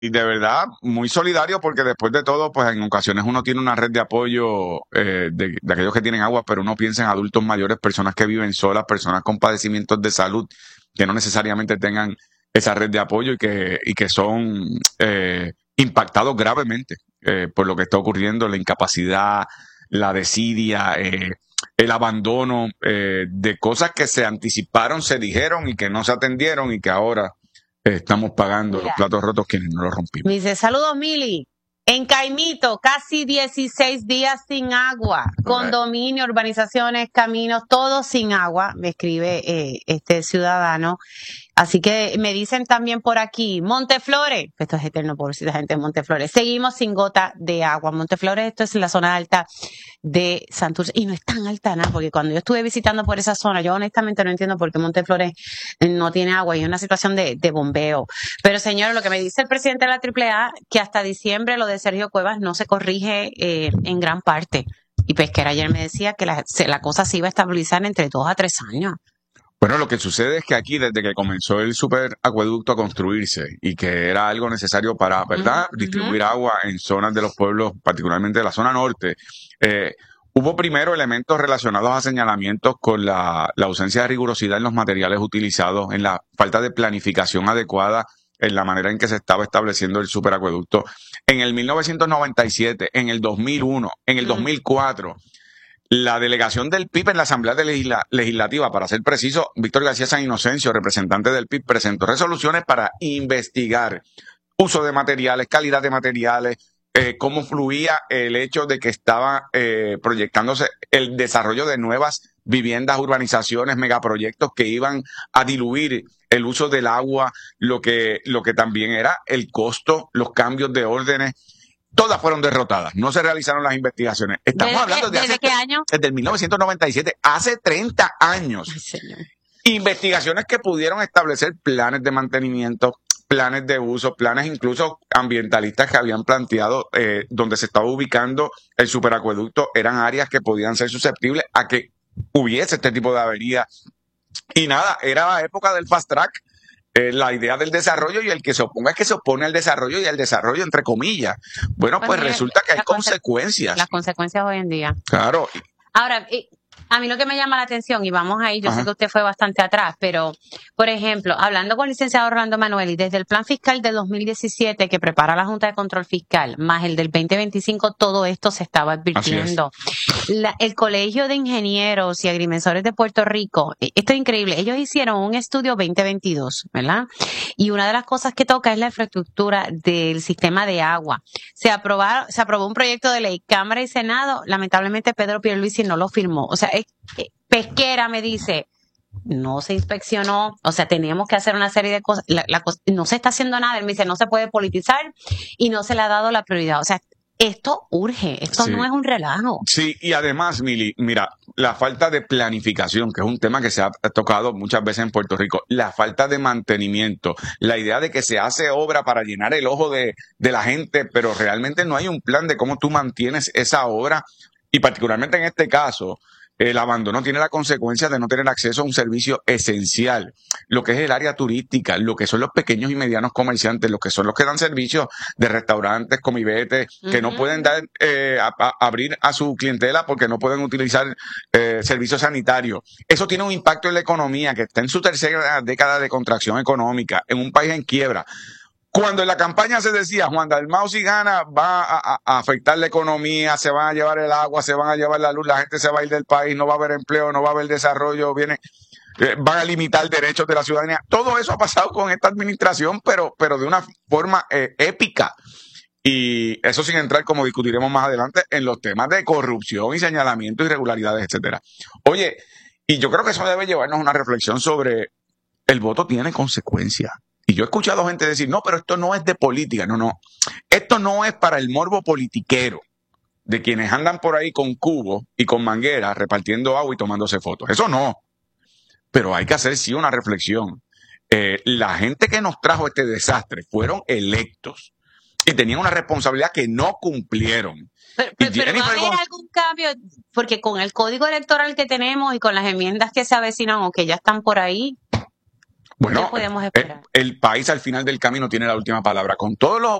Y de verdad, muy solidario porque después de todo, pues en ocasiones uno tiene una red de apoyo de aquellos que tienen agua, pero uno piensa en adultos mayores, personas que viven solas, personas con padecimientos de salud que no necesariamente tengan esa red de apoyo y que son impactados gravemente por lo que está ocurriendo, la incapacidad, la desidia, el abandono de cosas que se anticiparon, se dijeron y que no se atendieron y que ahora estamos pagando los platos rotos quienes no los rompimos. Me dice, saludos Mili. En Caimito, casi 16 días sin agua. Condominio, urbanizaciones, caminos, todo sin agua, me escribe este ciudadano. Así que me dicen también por aquí, Monteflores, esto es eterno, pobrecita gente de Monteflores, seguimos sin gota de agua. Monteflores, esto es en la zona alta de Santurce, y no es tan alta nada, porque cuando yo estuve visitando por esa zona, yo honestamente no entiendo por qué Monteflores no tiene agua, y es una situación de bombeo. Pero señor, lo que me dice el presidente de la AAA, que hasta diciembre lo de Sergio Cuevas no se corrige en gran parte. Y Pesquera ayer me decía que la cosa se iba a estabilizar entre 2 a 3 años. Bueno, lo que sucede es que aquí, desde que comenzó el superacueducto a construirse y que era algo necesario para, ¿verdad?, distribuir agua en zonas de los pueblos, particularmente de la zona norte, hubo primero elementos relacionados a señalamientos con la ausencia de rigurosidad en los materiales utilizados, en la falta de planificación adecuada en la manera en que se estaba estableciendo el superacueducto. En el 1997, en el 2001, en el 2004... La delegación del PIB en la Asamblea Legislativa, para ser preciso, Víctor García San Inocencio, representante del PIB, presentó resoluciones para investigar uso de materiales, calidad de materiales, cómo fluía el hecho de que estaba proyectándose el desarrollo de nuevas viviendas, urbanizaciones, megaproyectos que iban a diluir el uso del agua, lo que también era el costo, los cambios de órdenes. Todas fueron derrotadas, no se realizaron las investigaciones. Estamos hablando ¿Desde qué año? Desde el 1997, hace 30 años. Ay, señor. Investigaciones que pudieron establecer planes de mantenimiento, planes de uso, planes incluso ambientalistas que habían planteado donde se estaba ubicando el superacueducto, eran áreas que podían ser susceptibles a que hubiese este tipo de avería. Y nada, era la época del fast track. La idea del desarrollo, y el que se oponga es que se opone al desarrollo, y al desarrollo entre comillas. Bueno, pues resulta que hay consecuencias. Las consecuencias hoy en día. Claro. Ahora, a mí lo que me llama la atención, y vamos ahí, yo sé que usted fue bastante atrás, pero, por ejemplo, hablando con el licenciado Orlando Manueli, desde el plan fiscal de 2017 que prepara la Junta de Control Fiscal, más el del 2025, todo esto se estaba advirtiendo. El Colegio de Ingenieros y Agrimensores de Puerto Rico, esto es increíble, ellos hicieron un estudio 2022, ¿verdad? Y una de las cosas que toca es la infraestructura del sistema de agua. Se aprobó un proyecto de ley, Cámara y Senado, lamentablemente Pedro Pierluisi no lo firmó. O sea, Pesquera me dice, no se inspeccionó, o sea, teníamos que hacer una serie de cosas, no se está haciendo nada, él me dice, no se puede politizar y no se le ha dado la prioridad. O sea, esto urge, esto no es un relajo. Sí, y además, Mili, mira, la falta de planificación, que es un tema que se ha tocado muchas veces en Puerto Rico, la falta de mantenimiento, la idea de que se hace obra para llenar el ojo de la gente, pero realmente no hay un plan de cómo tú mantienes esa obra, y particularmente en este caso, el abandono tiene la consecuencia de no tener acceso a un servicio esencial, lo que es el área turística, lo que son los pequeños y medianos comerciantes, lo que son los que dan servicios de restaurantes, comibetes, que no pueden dar abrir a su clientela porque no pueden utilizar servicios sanitarios. Eso tiene un impacto en la economía que está en su tercera década de contracción económica, en un país en quiebra. Cuando en la campaña se decía, Juan Dalmau si gana va a afectar la economía, se van a llevar el agua, se van a llevar la luz, la gente se va a ir del país, no va a haber empleo, no va a haber desarrollo, van a limitar derechos de la ciudadanía. Todo eso ha pasado con esta administración, pero de una forma épica. Y eso sin entrar, como discutiremos más adelante, en los temas de corrupción y señalamiento, irregularidades, etcétera. Oye, y yo creo que eso debe llevarnos a una reflexión sobre el voto tiene consecuencias. Y yo he escuchado gente decir, no, pero esto no es de política. No. Esto no es para el morbo politiquero de quienes andan por ahí con cubos y con mangueras repartiendo agua y tomándose fotos. Eso no. Pero hay que hacer sí una reflexión. La gente que nos trajo este desastre fueron electos y tenían una responsabilidad que no cumplieron. Pero ¿va a haber algún cambio? Porque con el código electoral que tenemos y con las enmiendas que se avecinan o que ya están por ahí. Bueno, ¿Qué podemos esperar? el país al final del camino tiene la última palabra. Con todos los